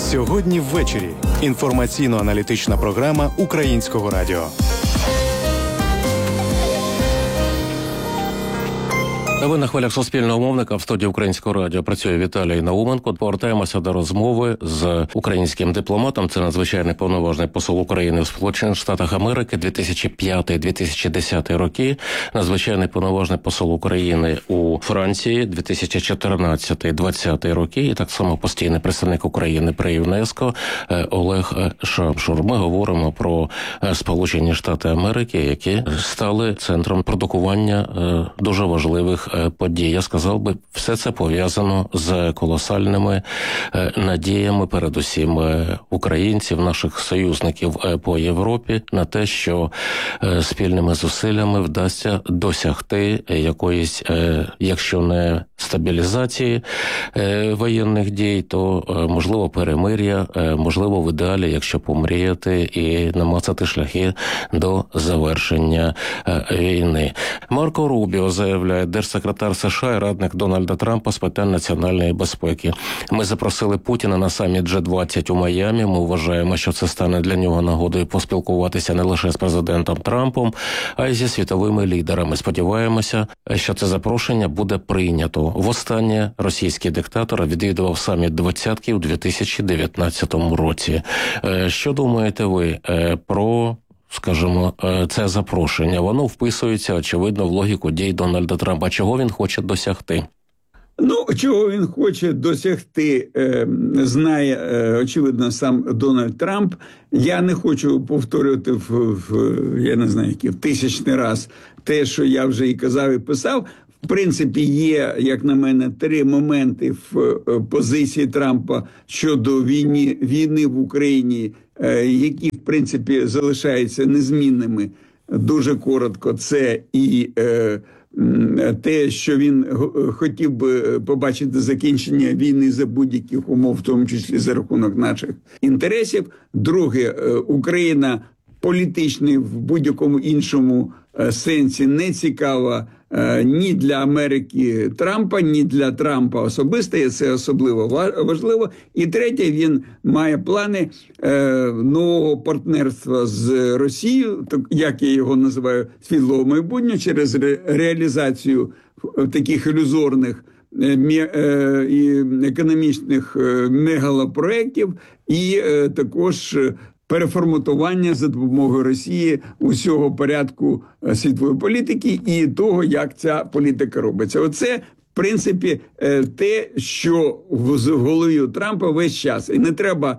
Сьогодні ввечері. Інформаційно-аналітична програма Українського радіо. Ви на хвилях суспільного мовника. В студії Українського радіо працює Віталій Науменко. Повертаємося до розмови з українським дипломатом. Це надзвичайний повноважний посол України в Сполучених Штатах Америки 2005-2010 роки. Надзвичайний повноважний посол України у Франції 2014-2020 роки. І так само постійний представник України при ЮНЕСКО Олег Шамшур. Ми говоримо про Сполучені Штати Америки, які стали центром продукування дуже важливих подій. Я сказав би, все це пов'язано з колосальними надіями, передусім українців, наших союзників по Європі, на те, що спільними зусиллями вдасться досягти якоїсь, якщо не стабілізації воєнних дій, то, можливо, перемир'я, можливо, в ідеалі, якщо помріяти і намацати шляхи до завершення війни. Марко Рубіо заявляє, держсекретар США і радник Дональда Трампа з питань національної безпеки. Ми запросили Путіна на саміт G20 у Майамі. Ми вважаємо, що це стане для нього нагодою поспілкуватися не лише з президентом Трампом, а й зі світовими лідерами. Сподіваємося, що це запрошення буде прийнято. Востаннє російський диктатор відвідував саміт двадцятки у 2019 році. Що думаєте ви про, скажімо, це запрошення? Воно вписується, очевидно, в логіку дій Дональда Трампа. Чого він хоче досягти? Чого він хоче досягти, знає, очевидно, сам Дональд Трамп. Я не хочу повторювати я не знаю, в тисячний раз те, що я вже і казав, і писав. В принципі, є, як на мене, три моменти в позиції Трампа щодо війни в Україні, які, в принципі, залишаються незмінними. Дуже коротко, це і те, що він хотів би побачити закінчення війни за будь-яких умов, в тому числі за рахунок наших інтересів. Друге, Україна політичний в будь-якому іншому сенсі не цікава ні для Америки Трампа, ні для Трампа особисто, і це особливо важливо. І третє, він має плани нового партнерства з Росією, як я його називаю, світлого майбутнього, через реалізацію таких ілюзорних і економічних мегалопроєктів, і також переформатування за допомогою Росії усього порядку світової політики і того, як ця політика робиться. Оце, в принципі, те, що в голові у Трампа весь час. І не треба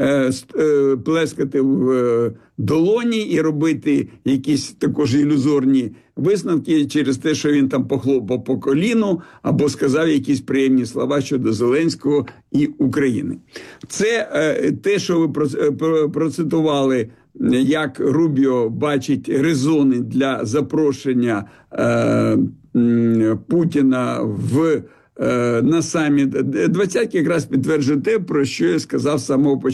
плескати в долоні і робити якісь також ілюзорні висновки через те, що він там похлопав по коліну або сказав якісь приємні слова щодо Зеленського і України. Це те, що ви процитували, як Рубіо бачить резони для запрошення Путіна на саміт 20, якраз підтверджує те, про що я сказав з самого початку.